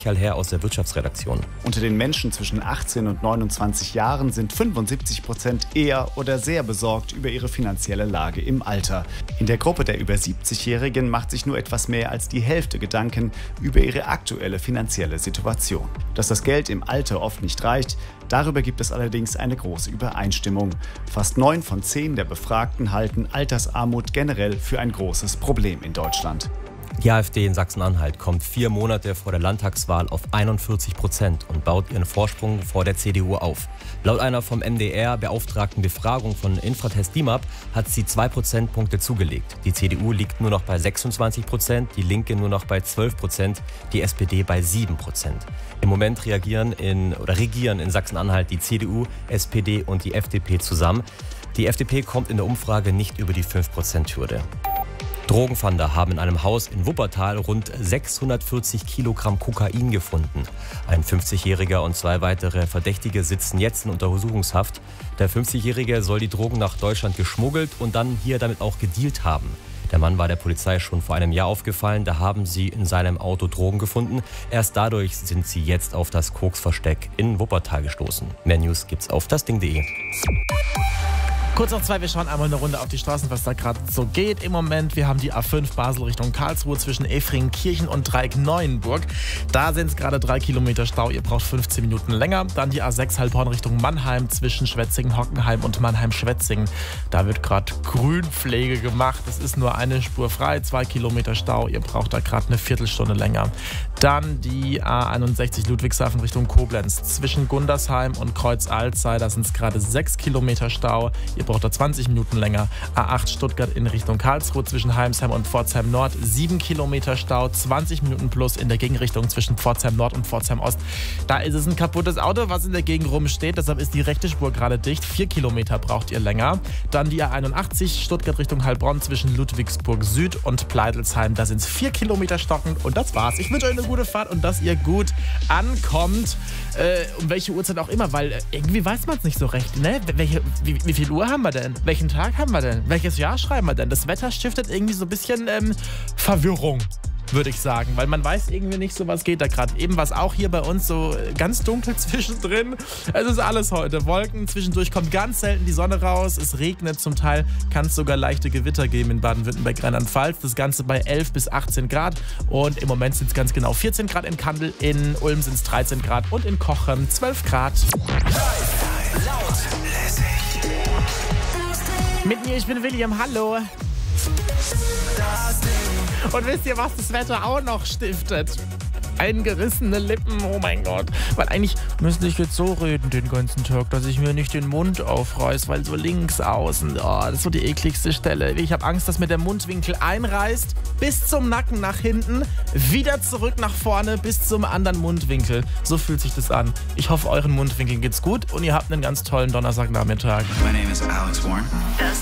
Herr aus der Wirtschaftsredaktion. Unter den Menschen zwischen 18 und 29 Jahren sind 75% eher oder sehr besorgt über ihre finanzielle Lage im Alter. In der Gruppe der über 70-Jährigen macht sich nur etwas mehr als die Hälfte Gedanken über ihre aktuelle finanzielle Situation. Dass das Geld im Alter oft nicht reicht, darüber gibt es allerdings eine große Übereinstimmung. Fast 9 von 10 der Befragten halten Altersarmut generell für ein großes Problem in Deutschland. Die AfD in Sachsen-Anhalt kommt 4 Monate vor der Landtagswahl auf 41% und baut ihren Vorsprung vor der CDU auf. Laut einer vom MDR beauftragten Befragung von Infratest DIMAP hat sie 2 Prozentpunkte zugelegt. Die CDU liegt nur noch bei 26%, die Linke nur noch bei 12%, die SPD bei 7%. Im Moment regieren in Sachsen-Anhalt die CDU, SPD und die FDP zusammen. Die FDP kommt in der Umfrage nicht über die 5%-Hürde. Drogenfahnder haben in einem Haus in Wuppertal rund 640 Kilogramm Kokain gefunden. Ein 50-Jähriger und 2 weitere Verdächtige sitzen jetzt in Untersuchungshaft. Der 50-Jährige soll die Drogen nach Deutschland geschmuggelt und dann hier damit auch gedealt haben. Der Mann war der Polizei schon vor einem Jahr aufgefallen, da haben sie in seinem Auto Drogen gefunden. Erst dadurch sind sie jetzt auf das Koksversteck in Wuppertal gestoßen. Mehr News gibt's auf dasding.de. Kurz auf 2, wir schauen einmal eine Runde auf die Straßen, was da gerade so geht im Moment. Wir haben die A5 Basel Richtung Karlsruhe zwischen Efringkirchen und Dreieck-Neuenburg. Da sind es gerade 3 Kilometer Stau, ihr braucht 15 Minuten länger. Dann die A6 Heilbronn Richtung Mannheim zwischen Schwetzingen-Hockenheim und Mannheim-Schwetzingen. Da wird gerade Grünpflege gemacht. Es ist nur eine Spur frei, 2 Kilometer Stau, ihr braucht da gerade eine Viertelstunde länger. Dann die A61 Ludwigshafen Richtung Koblenz zwischen Gundersheim und Kreuz-Alzey. Da sind es gerade 6 Kilometer Stau. Ihr braucht da 20 Minuten länger. A8 Stuttgart in Richtung Karlsruhe zwischen Heimsheim und Pforzheim Nord. 7 Kilometer Stau, 20 Minuten plus in der Gegenrichtung zwischen Pforzheim Nord und Pforzheim Ost. Da ist es ein kaputtes Auto, was in der Gegend rumsteht. Deshalb ist die rechte Spur gerade dicht. 4 Kilometer braucht ihr länger. Dann die A81 Stuttgart Richtung Heilbronn zwischen Ludwigsburg Süd und Pleidelsheim. Da sind es 4 Kilometer stockend und das war's. Ich wünsche euch eine gute Fahrt und dass ihr gut ankommt. Um welche Uhrzeit auch immer, weil irgendwie weiß man es nicht so recht. Ne? Wie viel Uhr haben wir denn? Welchen Tag haben wir denn? Welches Jahr schreiben wir denn? Das Wetter stiftet irgendwie so ein bisschen Verwirrung, würde ich sagen, weil man weiß irgendwie nicht so, was geht da gerade. Eben war es auch hier bei uns so ganz dunkel zwischendrin. Es ist alles heute. Wolken, zwischendurch kommt ganz selten die Sonne raus. Es regnet zum Teil, kann es sogar leichte Gewitter geben in Baden-Württemberg, Rheinland-Pfalz. Das Ganze bei 11 bis 18 Grad und im Moment sind es ganz genau 14 Grad in Kandel, in Ulm sind es 13 Grad und in Cochem 12 Grad. Laut, lässig. Mit mir, ich bin William, hallo. Und wisst ihr, was das Wetter auch noch stiftet? Eingerissene Lippen, oh mein Gott. Weil eigentlich müsste ich jetzt so reden den ganzen Tag, dass ich mir nicht den Mund aufreiß, weil so links außen, das ist so die ekligste Stelle. Ich habe Angst, dass mir der Mundwinkel einreißt, bis zum Nacken nach hinten, wieder zurück nach vorne, bis zum anderen Mundwinkel. So fühlt sich das an. Ich hoffe, euren Mundwinkeln geht's gut und ihr habt einen ganz tollen Donnerstagnachmittag. My name is Alex Warren.